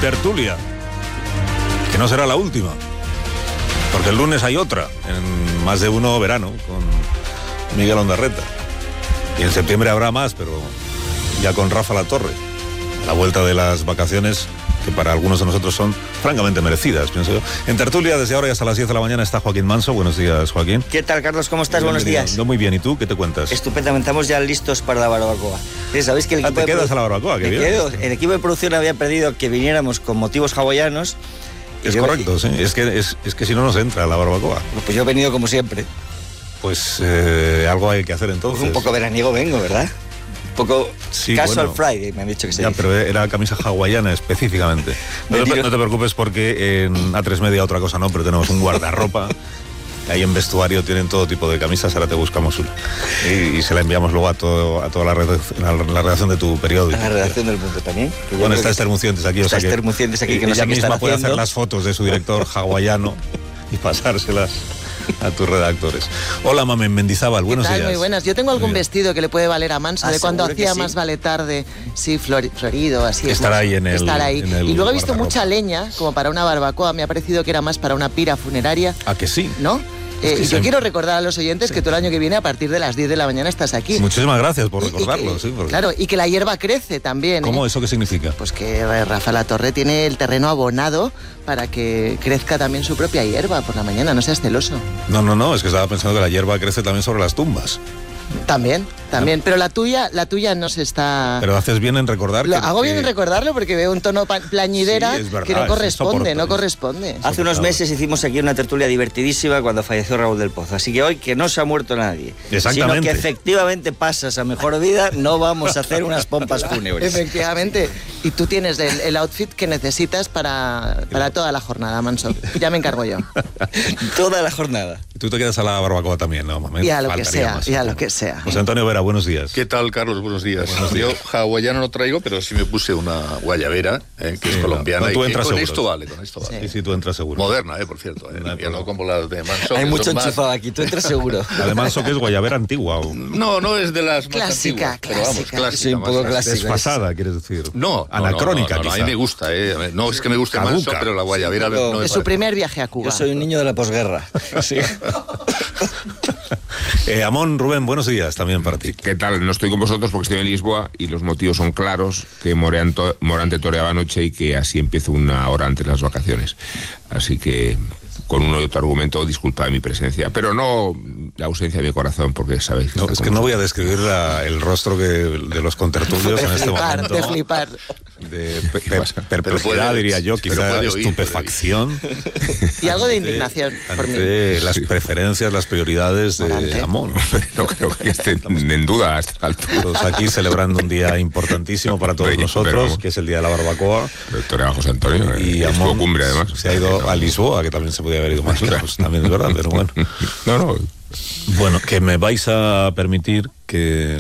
tertulia, que no será la última, porque el lunes hay otra, en Más de Uno Verano, con Miguel Ondarreta. Y en septiembre habrá más, pero ya con Rafa Latorre, a la vuelta de las vacaciones, que para algunos de nosotros son francamente merecidas, pienso yo. En tertulia, desde ahora y hasta las 10 de la mañana, está Joaquín Manso. Buenos días, Joaquín. ¿Qué tal, Carlos? ¿Cómo estás? Buenos días. Yo muy bien. ¿Y tú? ¿Qué te cuentas? Estupendamente. Estamos ya listos para la barbacoa. ¿Sabéis que el equipo ¿Te quedas a la barbacoa? Qué bien. El equipo de producción había pedido que viniéramos con motivos hawaianos. Es correcto, sí. Es que si no nos entra la barbacoa. Pues yo he venido como siempre. Pues algo hay que hacer entonces. Pues un poco veraniego vengo, ¿verdad? Un poco sí, casual bueno, Friday, me han dicho que se ya, dice. Pero era camisa hawaiana específicamente. No te preocupes porque en A3 Media otra cosa no, pero tenemos un guardarropa. Ahí en vestuario tienen todo tipo de camisas, ahora te buscamos una. Y se la enviamos luego a toda la redacción de tu periódico. A la redacción del Mundo también. Bueno, está Esther Mucientes aquí. Está Esther Mucientes aquí, que no sé qué misma están puede haciendo. hacer las fotos de su director hawaiano y pasárselas a tus redactores. Hola, Mamen Mendizábal, buenos días. Muy buenas. Yo tengo algún vestido que le puede valer a Manso, de cuando hacía sí. Más vale tarde, sí, florido, así. Estará ahí en el... Estará ahí. En el y luego he visto guardarropa. mucha leña, como para una barbacoa. Me ha parecido que era más para una pira funeraria. ¿A que sí? ¿No? Y yo quiero recordar a los oyentes que todo el año que viene, a partir de las 10 de la mañana, estás aquí. Muchísimas gracias por recordarlo. Sí, porque... Claro, y que la hierba crece también. ¿Cómo? ¿Eso qué significa? Pues que Rafa Latorre tiene el terreno abonado para que crezca también su propia hierba por la mañana, no seas celoso. No, es que estaba pensando que la hierba crece también sobre las tumbas. También, pero la tuya no se está... Pero haces bien en recordar que... Hago bien en recordarlo porque veo un tono plañidera, sí, verdad, que no corresponde. Hace unos meses hicimos aquí una tertulia divertidísima cuando falleció Raúl del Pozo. Así que hoy, que no se ha muerto nadie, exactamente, sino que efectivamente pasas a mejor vida, no vamos a hacer unas pompas fúnebres. Efectivamente. Y tú tienes el outfit que necesitas para toda la jornada, Manso. Ya me encargo yo. Toda la jornada. Tú te quedas a la barbacoa también, ¿no? Y a lo que sea. José Antonio Vera, buenos días. ¿Qué tal, Carlos? Buenos días. Yo hawaiano no traigo, pero sí me puse una guayabera, que es colombiana. No, tú y entras con seguro. Esto vale. Sí, tú entras seguro. Moderna, por cierto. Ya no como la de Manso. Hay mucho enchufado aquí, tú entras seguro. Además, ¿eso qué es guayabera antigua? No es de las clásica, más antiguas. Pero vamos, clásica. Sí, un poco clásica. Desfasada, quieres decir. No, anacrónica, no, quizá. a mí me gusta, No es que me guste Caduca. Manso, pero la guayabera no me Es su primer viaje a Cuba. Yo soy un niño de la posguerra. Sí. Amón, Rubén, buenos días también para ti. ¿Qué tal? No estoy con vosotros porque estoy en Lisboa y los motivos son claros, que Morante toreaba anoche y que así empiezo una hora antes de las vacaciones. Así que, con uno y otro argumento, disculpad mi presencia, pero no la ausencia de mi corazón, porque sabéis... No, es que no voy a describir el rostro de los contertulios en este momento. De flipar. De perplejidad, diría yo, quizá estupefacción. Y algo de indignación por mí. Ante las preferencias, las prioridades de Amón. No creo que estén en duda a esta altura. Todos aquí celebrando un día importantísimo para todos nosotros, que es el día de la barbacoa. Toreaba José Antonio, y estuvo Amón cumbre además. se ha ido a Lisboa, que también se podía haber ido más lejos, también es verdad, pero bueno. No. Bueno, que me vais a permitir que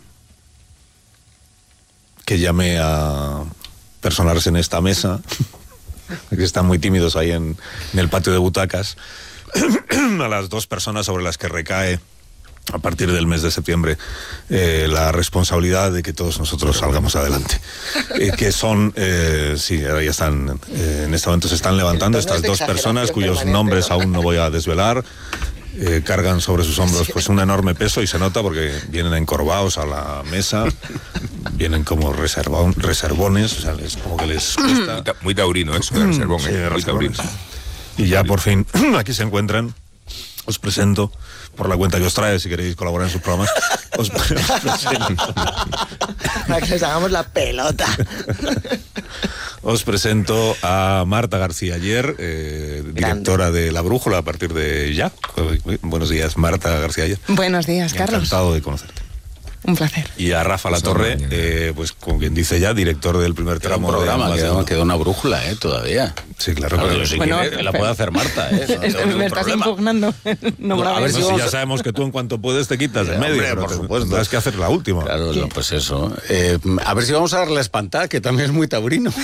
llame a personarse en esta mesa, que están muy tímidos ahí en el patio de butacas, a las dos personas sobre las que recae a partir del mes de septiembre la responsabilidad de que todos nosotros salgamos adelante, que son ahora ya están en este momento se están levantando estas dos personas cuyos nombres aún no voy a desvelar. Cargan sobre sus hombros pues un enorme peso y se nota porque vienen encorvados a la mesa, vienen como reservones, o sea, es como que les cuesta. Muy taurino eso, de reservón, Sí, muy taurino. Y ya por fin aquí se encuentran. Os presento, por la cuenta que os trae, si queréis colaborar en sus programas, os presento. Para que les hagamos la pelota. Os presento a Marta García Aller, directora de La Brújula a partir de ya. Buenos días, Marta García Aller. Buenos días, Carlos. Encantado de conocerte. Un placer. Y a Rafa Latorre, pues como quien dice ya, director del primer tramo. Programa, de quedó una brújula, todavía. Sí, claro. Claro, claro. si Bueno, quiere, la puede hacer Marta, ¿eh? No tengo ningún me estás problema. impugnando. No, No, a ver Pues si si vamos ya sabemos que tú en cuanto puedes te quitas de Hombre, medio. Pero por supuesto. tendrás que hacer la última. Claro, no, pues eso. A ver si vamos a darle la espantada, que también es muy taurino.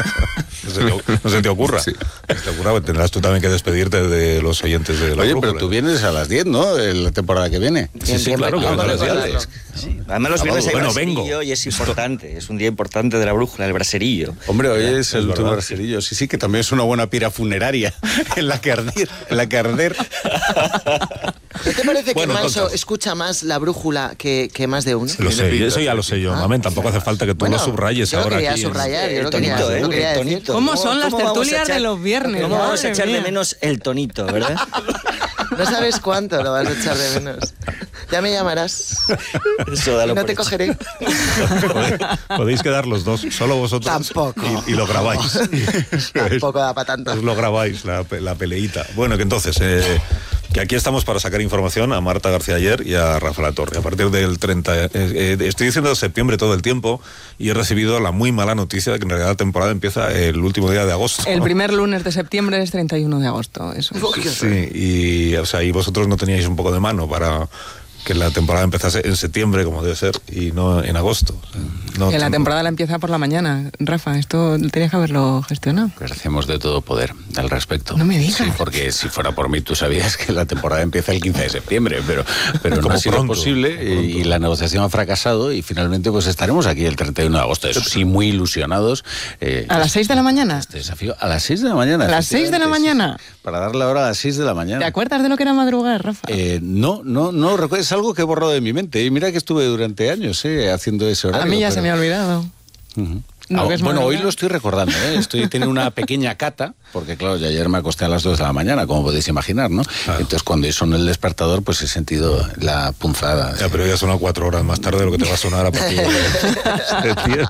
No se te ocurra. Sí. No se te ocurra, porque tendrás tú también que despedirte de los oyentes de la Oye, brújula. pero tú vienes a las 10, ¿no? La temporada que viene. Sí, sí, claro, que Vamos vendrás a ya. recordarlo. Sí. Además los viernes hay Bueno, braserillo vengo. y es importante. Es un día importante de la brújula, el braserillo. Hombre, hoy es el último verdad. braserillo. Sí, que también es una buena pira funeraria en la que arder. ¿No te parece Bueno, que Manso entonces- escucha más la brújula que más de uno? Lo sé, eso ya lo sé yo. Mamen, tampoco hace falta que tú Bueno, lo subrayes yo lo ahora quería aquí. subrayar, yo El lo quería, tonito, lo quería el decir. tonito. ¿Cómo son las vamos a tertulias echar- de los viernes? ¿Cómo vamos a Madre echar de mía. menos el tonito, verdad? No sabes cuánto lo vas a echar de menos. Ya me llamarás. Eso, dalo No por te hecho. cogeré. Podéis quedar los dos, solo vosotros. Tampoco. Y lo grabáis. Tampoco da para tanto. Os lo grabáis, la peleita. Bueno, que entonces, que aquí estamos para sacar información a Marta García Ayer y a Rafa La Torre. A partir del 30, estoy diciendo septiembre todo el tiempo y he recibido la muy mala noticia de que en realidad la temporada empieza el último día de agosto. El primer lunes de septiembre es 31 de agosto. Eso. Sí, y, o sea, y vosotros no teníais un poco de mano para que la temporada empezase en septiembre, como debe ser, y no en agosto. O sea, no Que la ten- temporada la empieza por la mañana. Rafa, esto tenías que haberlo gestionado. Carecemos de todo poder al respecto. No me digas. Sí, porque si fuera por mí, tú sabías que la temporada empieza el 15 de septiembre, pero no Como ha sido pronto, posible como y la negociación ha fracasado y finalmente pues estaremos aquí el 31 de agosto. Eso sí, muy ilusionados. ¿A las 6 de la mañana? Este desafío a las 6 de la mañana. ¿A las 6 de la efectivamente, mañana? sí. Para dar la hora a las 6 de la ¿Te mañana. acuerdas de lo que era madrugar, Rafa? No recuerdo, es algo que he borrado de mi mente. Y mira que estuve durante años haciendo ese horario. A mí ya pero- se me ha olvidado. Ujú. No, que es Bueno, hoy madrugar. lo estoy recordando, estoy teniendo una pequeña cata, porque claro, yo ayer me acosté a las 2 de la mañana, como podéis imaginar, ¿no? Claro. Entonces cuando sonó el despertador, pues he sentido la punzada. Ya, pero ya sonó 4 horas más tarde de lo que te va a sonar a partir de septiembre.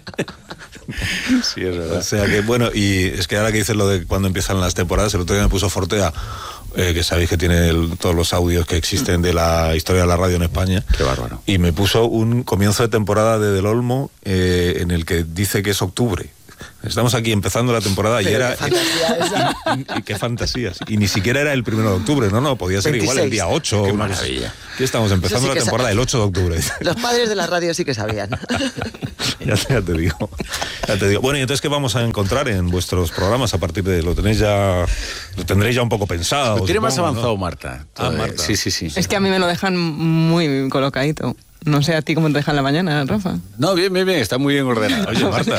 Sí, es O verdad. sea que, bueno, y es que ahora que dices lo de cuando empiezan las temporadas, el otro día me puso Fortea, que sabéis que tiene todos los audios que existen de la historia de la radio en España. Qué bárbaro. Y me puso un comienzo de temporada de Del Olmo en el que dice que es octubre. Estamos aquí empezando la temporada y Pero era... qué fantasía esa. y qué fantasías. Y ni siquiera era el 1 de octubre, no, podía ser igual el 26. día 8. Qué una cosa. maravilla. Aquí estamos empezando Eso sí la que temporada el 8 de octubre. Los padres de la radio sí que sabían. Ya te digo. Bueno, y entonces, ¿qué vamos a encontrar en vuestros programas a partir de... Lo tendréis ya un poco pensado? Lo tiene más supongo, avanzado ¿no? Marta. Ah, todavía. Marta. Sí. Es que a mí me lo dejan muy colocadito. No sé a ti cómo te dejan la mañana, Rafa. No, bien, está muy bien ordenado. Oye, Marta,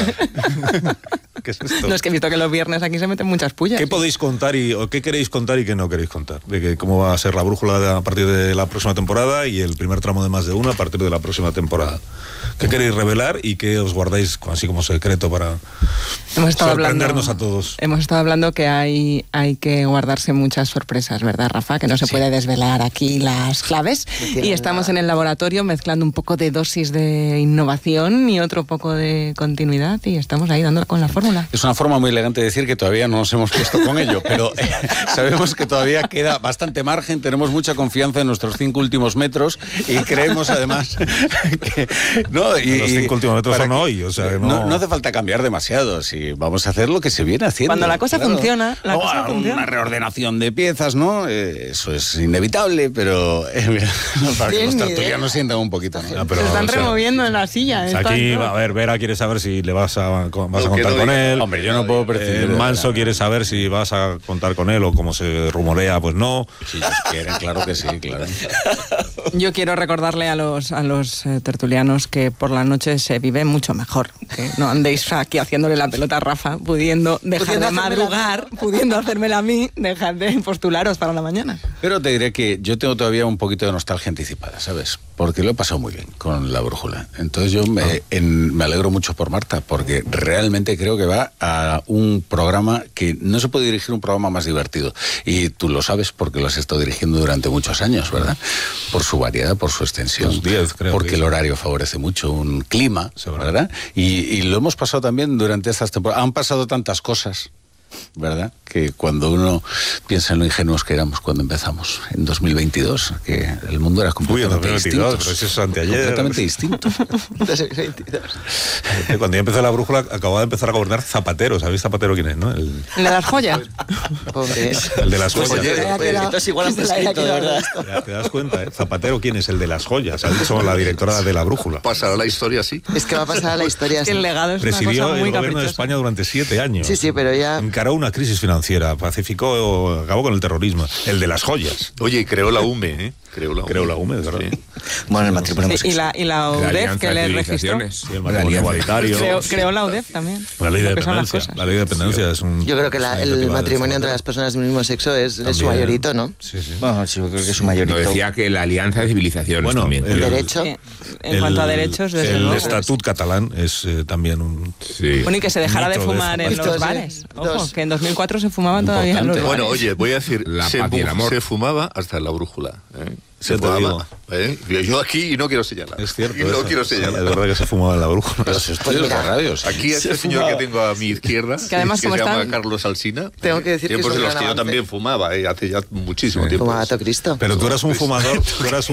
¿qué es esto? No, es que he visto que los viernes aquí se meten muchas pullas. ¿Qué podéis contar o qué queréis contar y qué no queréis contar? De que cómo va a ser la brújula a partir de la próxima temporada y el primer tramo de Más de Uno a partir de la próxima temporada. ¿Qué queréis revelar y qué os guardáis así como secreto para sorprendernos a todos? Hemos estado hablando que hay que guardarse muchas sorpresas, ¿verdad, Rafa? Que no se puede desvelar aquí las claves. tiene Y estamos nada. en el laboratorio mezclando un poco de dosis de innovación y otro poco de continuidad y estamos ahí dándole con la fórmula. Es una forma muy elegante de decir que todavía no nos hemos puesto con ello, pero sabemos que todavía queda bastante margen, tenemos mucha confianza en nuestros 5 últimos metros y creemos además que... No, y, Los 5 últimos metros para son que- hoy, o sea, no hace falta cambiar demasiado, si vamos a hacer lo que se viene haciendo. Cuando la cosa funciona, la cosa Una funciona. reordenación de piezas, ¿no? Eso es inevitable, pero para que Bien, los ni tertulianos sientan un poquito, ¿no? Ah, pero, Se están o sea, removiendo en la silla. Aquí, están- a ver, Vera quiere saber si le vas a contar que no con diga. él. Hombre, yo no puedo prescindir de Manso Vera. quiere saber si vas a contar con él o como se rumorea, pues no. Si ellos quieren, claro que sí, claro. Yo quiero recordarle a los tertulianos que por la noche se vive mucho mejor. Que no andéis aquí haciéndole la pelota a Rafa, pudiendo dejar Pudiendo de hacérmela madrugar, pudiendo hacérmela a mí, dejar de postularos para la mañana. Pero te diré que yo tengo todavía un poquito de nostalgia anticipada, ¿sabes? Porque lo he pasado muy bien con la brújula. Entonces yo me alegro mucho por Marta, porque realmente creo que va a un programa que no se puede dirigir un programa más divertido. Y tú lo sabes porque lo has estado dirigiendo durante muchos años, ¿verdad? Por su variedad, por su extensión. Pues 10, creo Porque que el es. horario favorece mucho, un clima, Seguro. ¿verdad? Y lo hemos pasado también durante estas temporadas. Han pasado tantas cosas ¿verdad? Que cuando uno piensa en lo ingenuos que éramos cuando empezamos, en 2022, que el mundo era completamente 2022, distinto. pero si eso es anteayer. Completamente distinto. 2022. Cuando ya empezó la brújula, acababa de empezar a gobernar Zapatero. ¿Sabéis Zapatero quién es, no? ¿El de las joyas? Pobre. El de las Pues joyas. oye, esto es igual a prescrito, de verdad. Ya te das cuenta, ¿eh? Zapatero, ¿quién es? El de las joyas. Ha dicho la directora de la brújula. Pasará la historia así. Es que va a pasar a la historia. El legado es una Presidió cosa el muy gobierno de caprichosa. España durante 7 años. Sí, sí, pero ya... Encaró una crisis financiera, pacificó, acabó con el terrorismo. El de las joyas. Oye, y creó la UME, ¿eh? Creó la UME, ¿verdad? Sí. Bueno, el matrimonio Sí, y la La UDEF Alianza que de le registró. Civilizaciones. Sí, el matrimonio igualitario. Creó la UDEF también. La ley de Lo que son las dependencia. cosas. La ley de dependencia es un... Yo creo que es una el iniciativa de matrimonio entre Zapatero. las personas del mismo sexo es su También. mayorito, ¿no? Sí, sí. Bueno, sí, yo creo que es un No, mayorito. decía que la Alianza de Civilizaciones Bueno, también. el- Derecho. En cuanto a derechos, desde el luego. estatut catalán es también un... Sí. Bueno, y que se dejara de Mito de fumar en Zapatero. los bares. Ojo, Dos. que en 2004 se fumaban todavía en los Importante. bares. Bueno, oye, voy a decir, La paz y el amor. se fumaba hasta en la brújula. Se Ya te fumaba. Yo aquí y no quiero señalar. Es cierto. Y no eso. quiero Sí, señalar. es verdad que se fumaba en la brújula. Los estudios de radios. Aquí este señor que tengo a mi izquierda, Que además, se como llama están- Carlos Alsina, Tengo que decir que tiempos es un en los gran que yo avance. también fumaba, hace ya muchísimo tiempo. Fumaba a Cristo. Pero tú eras un fumador,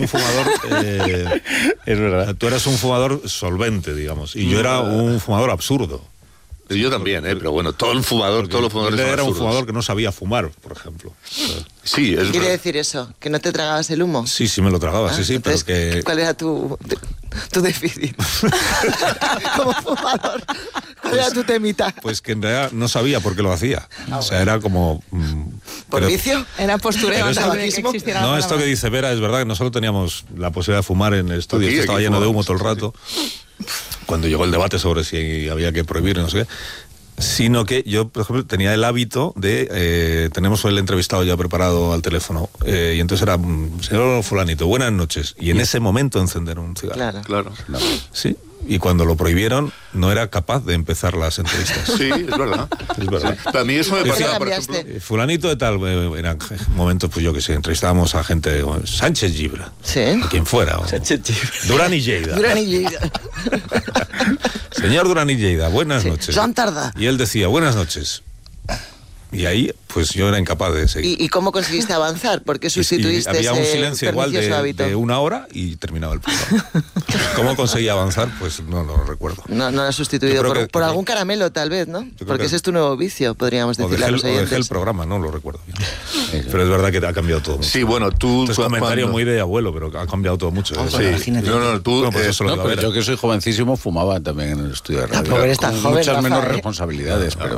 Es verdad. tú eras un fumador solvente, digamos, y yo era un fumador absurdo. Yo también, pero bueno, todos los fumadores Él son era un absurdos. fumador que no sabía fumar, por ejemplo. Sí, es ¿Qué quiere verdad. decir eso? ¿Que no te tragabas el humo? Sí, sí me lo tragaba, Ah, sí, pero entonces, que... ¿cuál era tu déficit? Como fumador. ¿Cuál era tu temita? Pues que en realidad no sabía por qué lo hacía. O sea, era como... ¿Por pero- vicio? Era postureo Pero antes eso- de que existiera la No, esto que palabra. dice Vera es verdad que nosotros teníamos la posibilidad de fumar en el estudio, Aquí, que estaba aquí lleno de humo fumamos, todo el rato, cuando llegó el debate sobre si había que prohibir, no sé qué. Sino que yo, por ejemplo, tenía el hábito de... tenemos el entrevistado ya preparado al teléfono, y entonces era, señor fulanito, buenas noches, y en ese momento encender un cigarro. Claro. Claro. Sí, y cuando lo prohibieron no era capaz de empezar las entrevistas. Sí, es verdad. Es verdad. Sí. Pero a mí eso me ¿Por qué pasaba, por cambiaste? ejemplo... Fulanito de tal, eran momentos, pues yo que sé, entrevistábamos a gente, Sánchez Gibra, Sí. o quien fuera, o Durán y Lleida. Durán y Lleida. Señor Durán y Lleida, buenas Sí. noches. Joan Tardá. Y él decía, buenas noches. Y ahí, pues yo era incapaz de seguir. ¿Y cómo conseguiste avanzar? ¿Por qué Y sustituiste había un ese silencio igual pernicioso hábito? de 1 hora y terminaba el programa. ¿Cómo conseguí avanzar? Pues no lo recuerdo. No lo has sustituido Yo creo por, que- por yo algún creo- caramelo, tal vez, ¿no? creo Porque que- ese es tu nuevo vicio, podríamos O decirle a los dejé el oyentes. programa, no lo recuerdo bien. Pero es verdad que ha cambiado todo mucho. Sí, bueno, tú... Esto es comentario cuando- muy de abuelo, pero ha cambiado todo mucho. Sí. Imagínate. No, tú... Bueno, pues eso lo No, iba a pero ver. yo que soy jovencísimo fumaba también en el estudio de radio. Tampoco eres tan Con joven, muchas Rafa, menos ¿eh? responsabilidades, pero...